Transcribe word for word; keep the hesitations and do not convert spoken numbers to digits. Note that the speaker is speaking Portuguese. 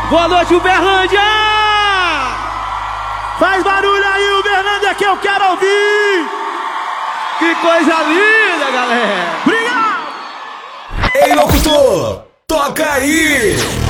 Boa noite, Uberlândia! Faz barulho aí, Uberlândia, que eu quero ouvir! Que coisa linda, galera! Obrigado! Ei, locutor, toca aí!